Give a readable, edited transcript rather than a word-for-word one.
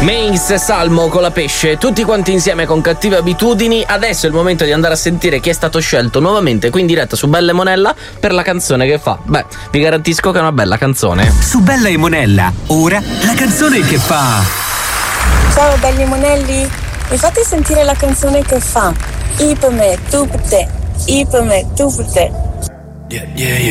Mace Salmo con la pesce, tutti quanti insieme con Cattive Abitudini. Adesso è il momento di andare a sentire chi è stato scelto nuovamente qui in diretta su Bella e Monella per la canzone che fa. Beh, vi garantisco che è una bella canzone. Su Bella e Monella, ora la canzone che fa. Ciao belli monelli, mi fate sentire la canzone che fa I per me, tu per te, I per me, tu per te. Yeah, yeah,